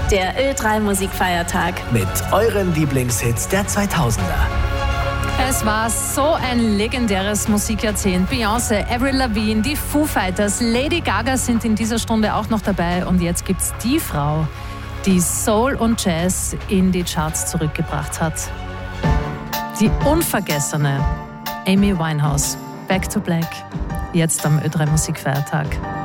Der Ö3 Musikfeiertag mit euren Lieblingshits der 2000er. Es war so ein legendäres Musikjahrzehnt. Beyoncé, Avril Lavigne, die Foo Fighters, Lady Gaga sind in dieser Stunde auch noch dabei. Und jetzt gibt's die Frau, die Soul und Jazz in die Charts zurückgebracht hat. Die unvergessene Amy Winehouse. Back to Black. Jetzt am Ö3 Musikfeiertag.